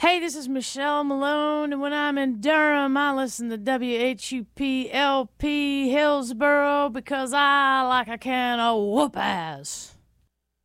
Hey, this is Michelle Malone, and when I'm in Durham, I listen to WHUP LP Hillsboro because I like a can of whoop ass.